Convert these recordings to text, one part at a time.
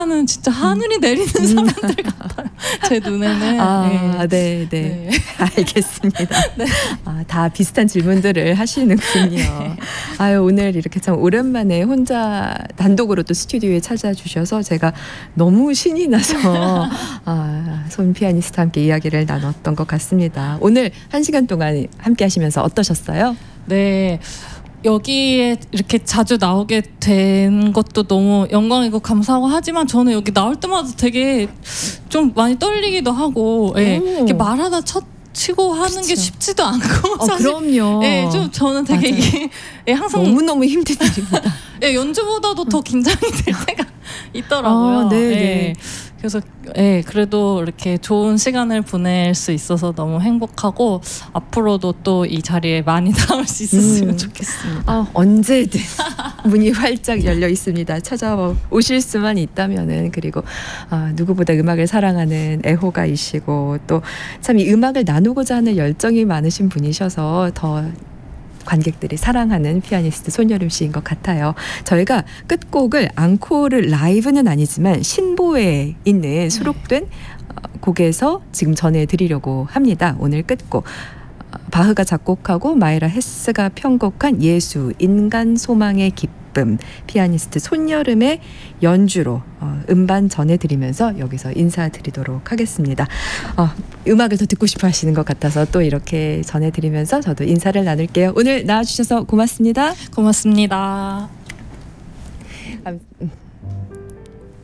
는 진짜 하늘이 내리는 사람들 같아요. 제 눈에는. 네. 알겠습니다. 네. 다 비슷한 질문들을 하시는군요. 오늘 이렇게 참 오랜만에 혼자 단독으로 또 스튜디오에 찾아주셔서 제가 너무 신이 나서 손 피아니스트와 함께 이야기를 나눴던 것 같습니다. 오늘 1시간 동안 함께 하시면서 어떠셨어요? 네. 여기에 이렇게 자주 나오게 된 것도 너무 영광이고 감사하고, 하지만 저는 여기 나올 때마다 되게 좀 많이 떨리기도 하고, 이렇게 말하다 치고 하는 게 쉽지도 않고, 사실, 그럼요. 좀 저는 되게 이게 항상 너무너무 힘든 일입니다. 연주보다도 더 긴장이 될 때가 있더라고요. 네. 그래서 그래도 이렇게 좋은 시간을 보낼 수 있어서 너무 행복하고, 앞으로도 또 이 자리에 많이 나올 수 있었으면 좋겠습니다. 언제든 문이 활짝 열려 있습니다. 찾아오실 수만 있다면은. 그리고 누구보다 음악을 사랑하는 애호가이시고, 또 참 이 음악을 나누고자 하는 열정이 많으신 분이셔서 더 관객들이 사랑하는 피아니스트 손여름 씨인 것 같아요. 저희가 끝곡을 앙코르 라이브는 아니지만 신보에 있는 수록된 곡에서 지금 전해드리려고 합니다. 오늘 끝곡 바흐가 작곡하고 마이라 헤스가 편곡한 예수 인간 소망의 기쁨, 피아니스트 손여름의 연주로 음반 전해드리면서 여기서 인사드리도록 하겠습니다. 음악을 더 듣고 싶어 하시는 것 같아서 또 이렇게 전해드리면서 저도 인사를 나눌게요. 오늘 나와주셔서 고맙습니다. 고맙습니다.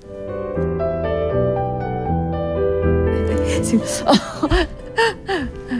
지금